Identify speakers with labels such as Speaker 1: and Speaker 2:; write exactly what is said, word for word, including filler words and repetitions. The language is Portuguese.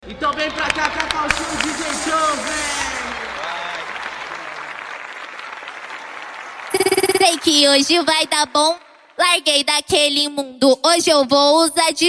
Speaker 1: Então vem pra cá, Cacau Show, D J Show, velho!
Speaker 2: Sei que hoje vai dar bom. Larguei daquele mundo, hoje eu vou usar de